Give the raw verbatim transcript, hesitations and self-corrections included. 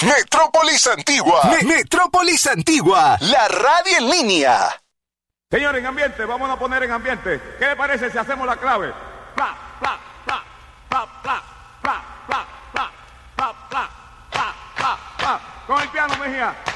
Metrópolis Antigua. Me- Metrópolis Antigua. La radio en línea. Señores, en ambiente, vamos a poner en ambiente. ¿Qué le parece si hacemos la clave? Pla, pla, pla, pla, pla, pla, pla, pla, pla, pla, pla, pla, pla. Con el piano, Mejía.